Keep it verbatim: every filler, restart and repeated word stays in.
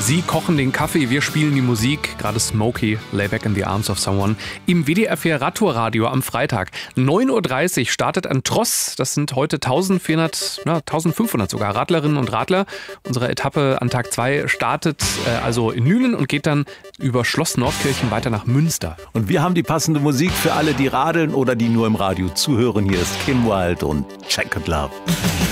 Sie kochen den Kaffee, wir spielen die Musik. Gerade Smokey, Lay Back in the Arms of Someone. Im W D R vier Radtour-Radio am Freitag. neun Uhr dreißig startet ein Tross. Das sind heute eintausendvierhundert, na, eintausendfünfhundert sogar Radlerinnen und Radler. Unsere Etappe an Tag zwei startet äh, also in Nülen und geht dann über Schloss Nordkirchen weiter nach Münster. Und wir haben die passende Musik für alle, die radeln oder die nur im Radio zuhören. Hier ist Kim Wilde und Check It Love.